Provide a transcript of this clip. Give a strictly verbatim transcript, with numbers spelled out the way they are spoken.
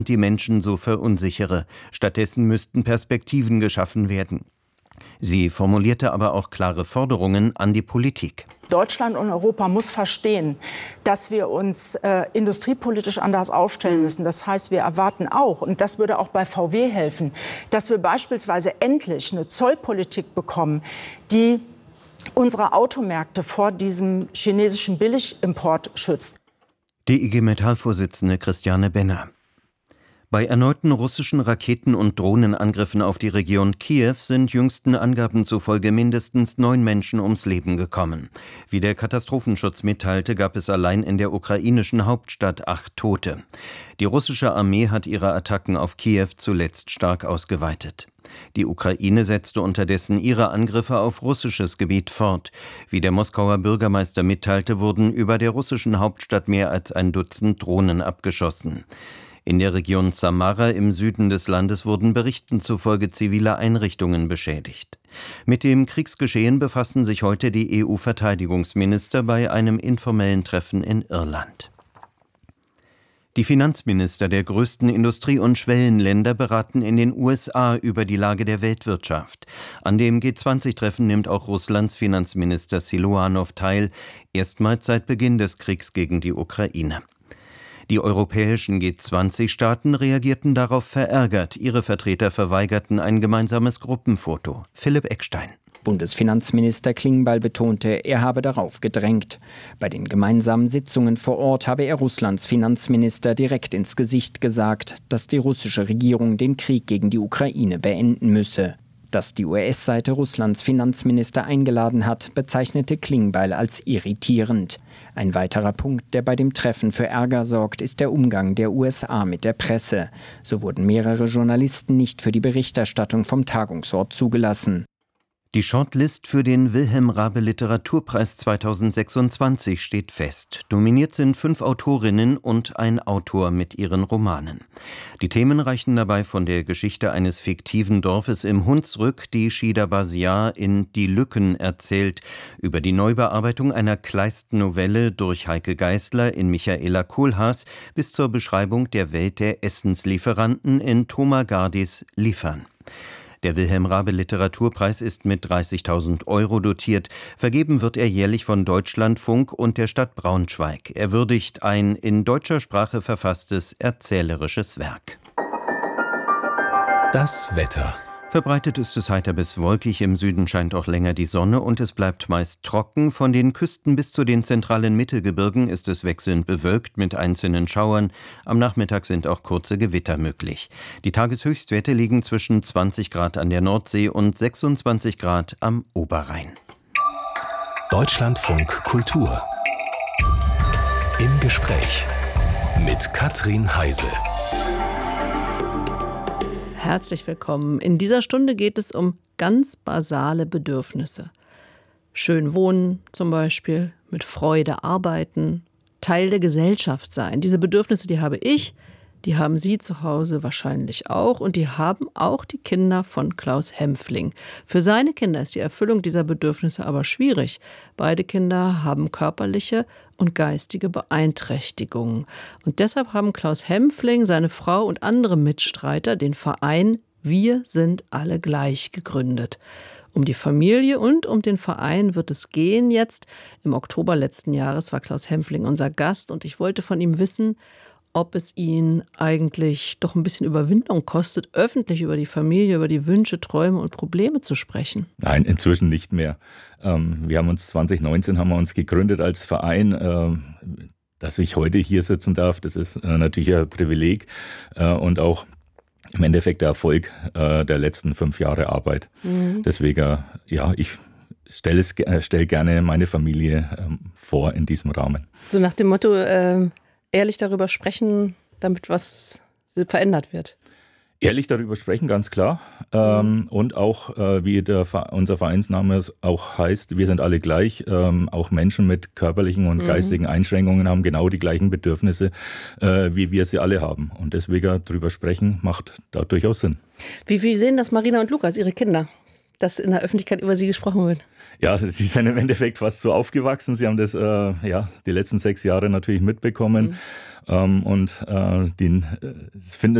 die Menschen so verunsichere. Stattdessen müssten Perspektiven geschaffen werden. Sie formulierte aber auch klare Forderungen an die Politik. Deutschland und Europa muss verstehen, dass wir uns äh, industriepolitisch anders aufstellen müssen. Das heißt, wir erwarten auch, und das würde auch bei V W helfen, dass wir beispielsweise endlich eine Zollpolitik bekommen, die unsere Automärkte vor diesem chinesischen Billigimport schützt. Die I G Metall-Vorsitzende Christiane Benner. Bei erneuten russischen Raketen- und Drohnenangriffen auf die Region Kiew sind jüngsten Angaben zufolge mindestens neun Menschen ums Leben gekommen. Wie der Katastrophenschutz mitteilte, gab es allein in der ukrainischen Hauptstadt acht Tote. Die russische Armee hat ihre Attacken auf Kiew zuletzt stark ausgeweitet. Die Ukraine setzte unterdessen ihre Angriffe auf russisches Gebiet fort. Wie der Moskauer Bürgermeister mitteilte, wurden über der russischen Hauptstadt mehr als ein Dutzend Drohnen abgeschossen. In der Region Samara im Süden des Landes wurden Berichten zufolge zivile Einrichtungen beschädigt. Mit dem Kriegsgeschehen befassen sich heute die E U-Verteidigungsminister bei einem informellen Treffen in Irland. Die Finanzminister der größten Industrie- und Schwellenländer beraten in den U S A über die Lage der Weltwirtschaft. An dem G zwanzig Treffen nimmt auch Russlands Finanzminister Siluanow teil, erstmals seit Beginn des Kriegs gegen die Ukraine. Die europäischen G zwanzig Staaten reagierten darauf verärgert. Ihre Vertreter verweigerten ein gemeinsames Gruppenfoto. Philipp Eckstein. Bundesfinanzminister Klingbeil betonte, er habe darauf gedrängt. Bei den gemeinsamen Sitzungen vor Ort habe er Russlands Finanzminister direkt ins Gesicht gesagt, dass die russische Regierung den Krieg gegen die Ukraine beenden müsse. Dass die U S-Seite Russlands Finanzminister eingeladen hat, bezeichnete Klingbeil als irritierend. Ein weiterer Punkt, der bei dem Treffen für Ärger sorgt, ist der Umgang der U S A mit der Presse. So wurden mehrere Journalisten nicht für die Berichterstattung vom Tagungsort zugelassen. Die Shortlist für den Wilhelm-Raabe-Literaturpreis zweitausendsechsundzwanzig steht fest. Nominiert sind fünf Autorinnen und ein Autor mit ihren Romanen. Die Themen reichen dabei von der Geschichte eines fiktiven Dorfes im Hunsrück, die Shida Basiar in Die Lücken erzählt, über die Neubearbeitung einer Kleist-Novelle durch Heike Geisler in Michaela Kohlhaas bis zur Beschreibung der Welt der Essenslieferanten in Thoma Gardis Liefern. Der Wilhelm-Raabe-Literaturpreis ist mit dreißigtausend Euro dotiert. Vergeben wird er jährlich von Deutschlandfunk und der Stadt Braunschweig. Er würdigt ein in deutscher Sprache verfasstes erzählerisches Werk. Das Wetter. Verbreitet ist es heiter bis wolkig, im Süden scheint auch länger die Sonne und es bleibt meist trocken. Von den Küsten bis zu den zentralen Mittelgebirgen ist es wechselnd bewölkt mit einzelnen Schauern. Am Nachmittag sind auch kurze Gewitter möglich. Die Tageshöchstwerte liegen zwischen zwanzig Grad an der Nordsee und sechsundzwanzig Grad am Oberrhein. Deutschlandfunk Kultur. Im Gespräch mit Katrin Heise. Herzlich willkommen. In dieser Stunde geht es um ganz basale Bedürfnisse. Schön wohnen zum Beispiel, mit Freude arbeiten, Teil der Gesellschaft sein. Diese Bedürfnisse, die habe ich, die haben Sie zu Hause wahrscheinlich auch und die haben auch die Kinder von Klaus Hempfling. Für seine Kinder ist die Erfüllung dieser Bedürfnisse aber schwierig. Beide Kinder haben körperliche und geistige Beeinträchtigungen. Und deshalb haben Klaus Hempfling, seine Frau und andere Mitstreiter den Verein Wir sind alle gleich gegründet. Um die Familie und um den Verein wird es gehen jetzt. Im Oktober letzten Jahres war Klaus Hempfling unser Gast und ich wollte von ihm wissen, ob es ihn eigentlich doch ein bisschen Überwindung kostet, öffentlich über die Familie, über die Wünsche, Träume und Probleme zu sprechen. Nein, inzwischen nicht mehr. Wir haben uns zwanzig neunzehn haben wir uns gegründet als Verein. Dass ich heute hier sitzen darf, das ist natürlich ein Privileg und auch im Endeffekt der Erfolg der letzten fünf Jahre Arbeit. Mhm. Deswegen, ja, ich stelle stell gerne meine Familie vor in diesem Rahmen. So nach dem Motto, äh ehrlich darüber sprechen, damit was verändert wird. Ehrlich darüber sprechen, ganz klar. Ähm, und auch, äh, wie der, unser Vereinsname auch heißt, wir sind alle gleich. Ähm, auch Menschen mit körperlichen und mhm. geistigen Einschränkungen haben genau die gleichen Bedürfnisse, äh, wie wir sie alle haben. Und deswegen darüber sprechen, macht da durchaus Sinn. Wie, wie sehen das Marina und Lukas, Ihre Kinder? dass in der Öffentlichkeit über Sie gesprochen wird? Ja, Sie sind im Endeffekt fast so aufgewachsen. Sie haben das äh, ja die letzten sechs Jahre natürlich mitbekommen. Mhm. Ähm, und äh, den, äh, finde